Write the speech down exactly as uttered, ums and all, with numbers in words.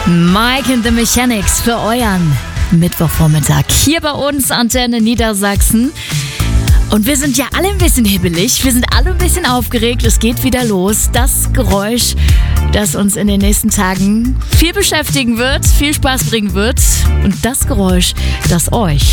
Mike and the Mechanics für euren Mittwochvormittag hier bei uns, Antenne Niedersachsen. Und wir sind ja alle ein bisschen hibbelig, wir sind alle ein bisschen aufgeregt, es geht wieder los. Das Geräusch, das uns in den nächsten Tagen viel beschäftigen wird, viel Spaß bringen wird. Und das Geräusch, das euch